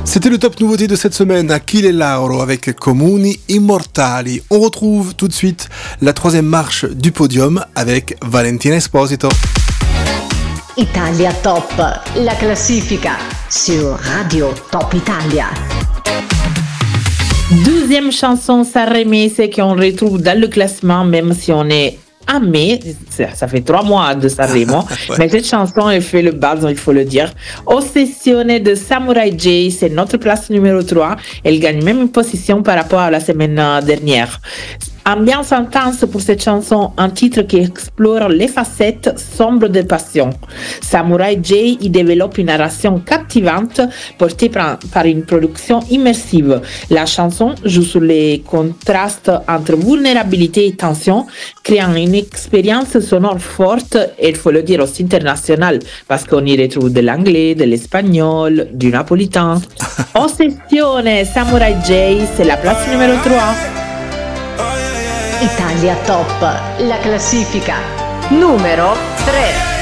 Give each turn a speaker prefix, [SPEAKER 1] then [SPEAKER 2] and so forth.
[SPEAKER 1] C'était le top nouveauté de cette semaine, Achille Lauro avec Comuni Immortali. On retrouve tout de suite la troisième marche du podium avec Valentina Esposito.
[SPEAKER 2] Italia Top, la classifica sur Radio Top Italia.
[SPEAKER 3] Deuxième chanson Sanremese qu'on retrouve dans le classement, même si on est à mai, ça fait 3 mois de Sanremo,
[SPEAKER 1] Ouais.
[SPEAKER 3] mais cette chanson, elle fait le buzz, il faut le dire. Ossessione de Samurai J, c'est notre place numéro 3. Elle gagne même une position par rapport à la semaine dernière. Ambiance intense pour cette chanson, un titre qui explore les facettes sombres de passion. Samurai J y développe une narration captivante portée par une production immersive. La chanson joue sur les contrastes entre vulnérabilité et tension, créant une expérience sonore forte et il faut le dire aussi internationale parce qu'on y retrouve de l'anglais, de l'espagnol, du napolitain. Ossessione Samurai J, c'est la place numéro 3.
[SPEAKER 2] Italia Top, la classifica numero 3.